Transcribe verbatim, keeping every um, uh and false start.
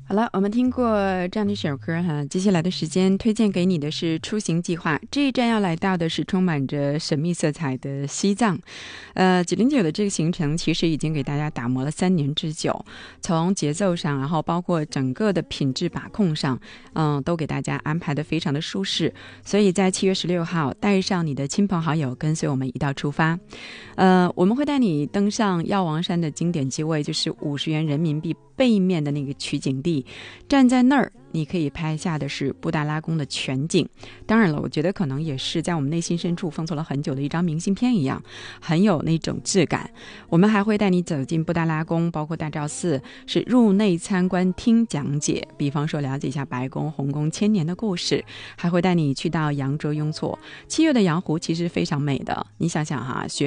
好了，我们听过这样的一首歌哈，接下来的时间推荐给你的是出行计划。这一站要来到的是充满着神秘色彩的西藏。呃，九零九的这个行程其实已经给大家打磨了三年之久，从节奏上，然后包括整个的品质把控上，嗯，都给大家安排的非常的舒适。所以在七月十六号，带上你的亲朋好友，跟随我们一道出发。呃，我们会带你登上药王山的经典机位，就是五十元人民币背面的那个取景地。站在那儿你可以拍下的是布达拉宫的全景。当然了，我觉得可能也是在我们内心深处封存了很久的一张明信片一样，很有那种质感。我们还会带你走进布达拉宫，包括大昭寺，是入内参观听讲解，比方说了解一下白宫红宫千年的故事。还会带你去到羊卓雍措。七月的羊湖其实非常美的，你想想哈，雪